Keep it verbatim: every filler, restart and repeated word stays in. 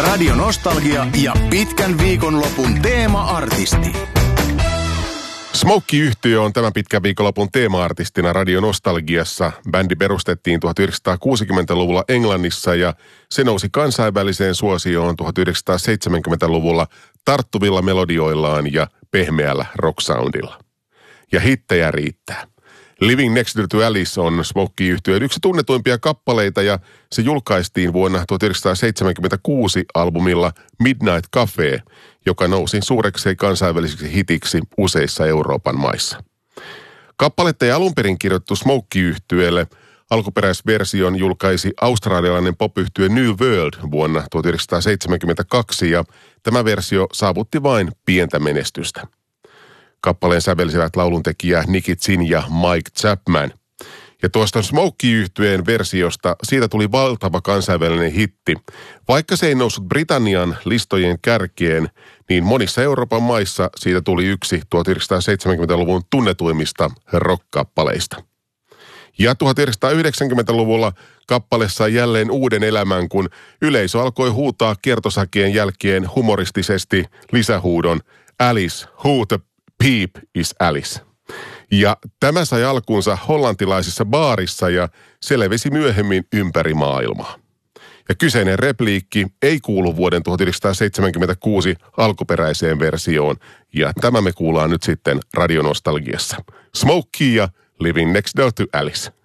Radio Nostalgia ja pitkän viikonlopun teema-artisti. Smokey-yhtye on tämän pitkän viikonlopun teema-artistina Radio Nostalgiassa. Bändi perustettiin tuhatyhdeksänsataakuusikymmentäluvulla Englannissa ja se nousi kansainväliseen suosioon tuhatyhdeksänsataaseitsemänkymmentäluvulla tarttuvilla melodioillaan ja pehmeällä rock-soundilla. Ja hittejä riittää. Living Next Door to Alice on Smokey-yhtyeen yksi tunnetuimpia kappaleita ja se julkaistiin vuonna tuhatyhdeksänsataaseitsemänkymmentäkuusi albumilla Midnight Cafe, joka nousi suureksi kansainväliseksi hitiksi useissa Euroopan maissa. Kappaletta ei alun perin kirjoitettu Smokey-yhtyeelle. Alkuperäisversion julkaisi australialainen pop-yhtye New World vuonna tuhatyhdeksänsataaseitsemänkymmentäkaksi ja tämä versio saavutti vain pientä menestystä. Kappaleen sävelsivät lauluntekijä Nicky Zinn ja Mike Chapman. Ja tuosta Smokey-yhtyeen versiosta siitä tuli valtava kansainvälinen hitti. Vaikka se ei noussut Britannian listojen kärkeen, niin monissa Euroopan maissa siitä tuli yksi tuhatyhdeksänsataaseitsemänkymmentäluvun tunnetuimmista rock-kappaleista. Ja tuhatyhdeksänsataayhdeksänkymmentäluvulla kappale sai jälleen uuden elämän, kun yleisö alkoi huutaa kertosäkien jälkeen humoristisesti lisähuudon Alice, who the peep is Alice. Ja tämä sai alkuunsa hollantilaisessa baarissa ja se levisi myöhemmin ympäri maailmaa. Ja kyseinen repliikki ei kuulu vuoden tuhatyhdeksänsataaseitsemänkymmentäkuusi alkuperäiseen versioon ja tämä me kuullaan nyt sitten Radio Nostalgiassa. Smokey ja Living Next Door to Alice.